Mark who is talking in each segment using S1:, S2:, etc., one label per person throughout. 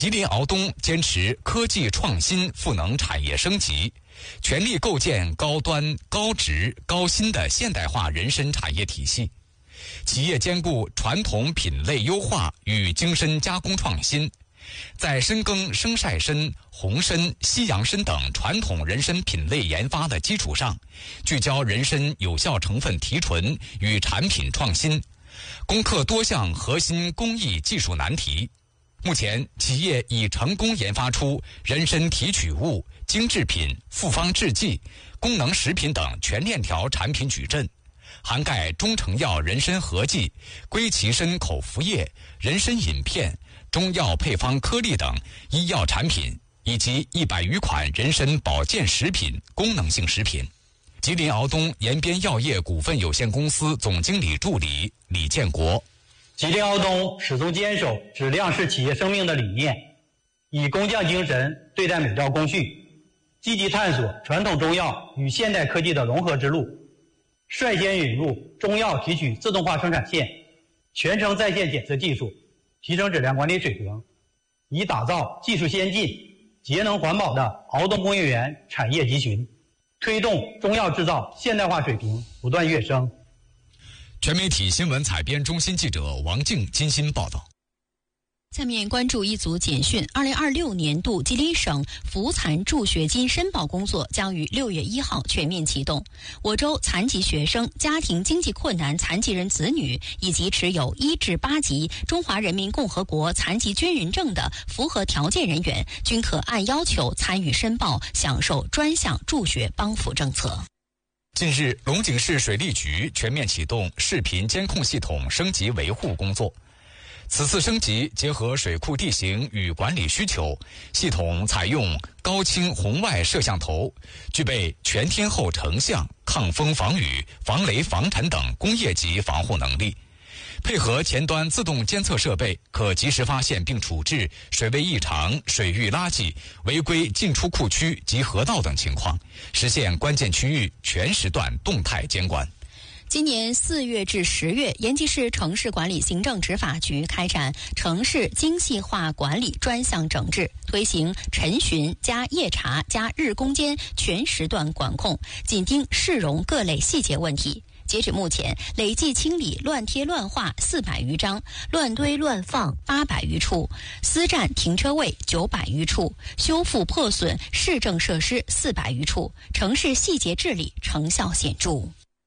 S1: 吉林敖东坚持科技创新赋能产业升级，全力构建高端、高值、高新的现代化人参产业体系。企业兼顾传统品类优化与精深加工创新，在深耕生晒参、红参、西洋参等传统人参品类研发的基础上，聚焦人参有效成分提纯与产品创新，攻克多项核心工艺技术难题。目前，企业已成功研发出人参提取物、精制品、复方制剂、功能食品等全链条产品矩阵，涵盖中成药人参合剂、归期参口服液、人参饮片、中药配方颗粒等医药产品，以及100余款人参保健食品、功能性食品。吉林敖东延边药业股份有限公司总经理助理李建国。
S2: 吉林敖东始终坚守质量是企业生命的理念，以工匠精神对待每道工序，积极探索传统中药与现代科技的融合之路，率先引入中药提取自动化生产线，全程在线检测技术，提升质量管理水平，以打造技术先进、节能环保的敖东工业园产业集群，推动中药制造现代化水平不断跃升。
S1: 全媒体新闻采编中心记者王静精心报道。
S3: 下面关注一组简讯。2026年度吉林省扶残助学金申报工作将于6月1号全面启动。我州残疾学生、家庭经济困难残疾人子女以及持有1至8级中华人民共和国残疾军人证的符合条件人员，均可按要求参与申报，享受专项助学帮扶政策。
S1: 近日，龙井市水利局全面启动视频监控系统升级维护工作。此次升级结合水库地形与管理需求，系统采用高清红外摄像头，具备全天候成像、抗风防雨、防雷防尘等工业级防护能力。配合前端自动监测设备，可及时发现并处置水位异常、水域垃圾、违规进出库区及河道等情况，实现关键区域全时段动态监管。
S3: 今年4月至10月，延吉市城市管理行政执法局开展城市精细化管理专项整治，推行晨巡加夜查加日攻坚全时段管控，紧盯市容各类细节问题。截止目前，累计清理乱贴乱画400余张，乱堆乱放800余处，私占停车位900余处，修复破损市政设施400余处，城市细节治理成效显著。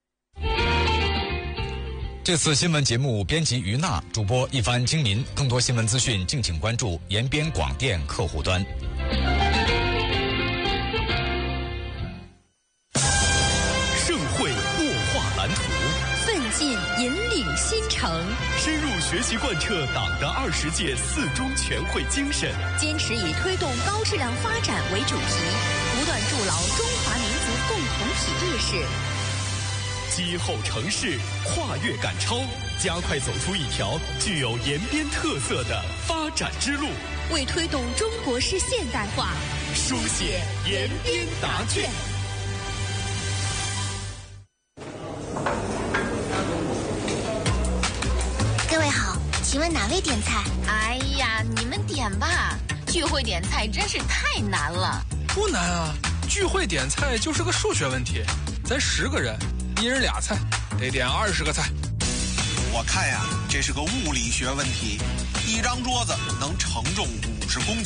S1: 这次新闻节目编辑于娜，主播一番精民。更多新闻资讯，敬请关注延边广电客户端。
S4: 盛会擘画蓝图，
S3: 奋进引领新城，
S4: 深入学习贯彻党的20届4中全会精神，
S3: 坚持以推动高质量发展为主题，不断筑牢中华民族共同体意识。
S4: 击后城市，跨越赶超，加快走出一条具有延边特色的发展之路，
S3: 为推动中国式现代化
S4: 书写延边答卷。
S5: 各位好，请问哪位点菜？
S6: 哎呀，你们点吧，聚会点菜真是太难了。
S7: 不难啊，聚会点菜就是个数学问题，咱10个人，1人2菜，得点20个菜。
S8: 我看呀，这是个物理学问题，一张桌子能承重50公斤。